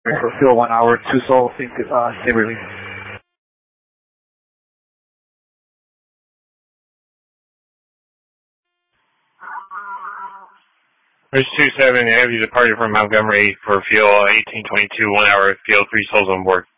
For fuel 1 hour, 2 souls, same release. Bridge 27, have you departed from Montgomery for fuel 1822, 1 hour, fuel 3 souls on board.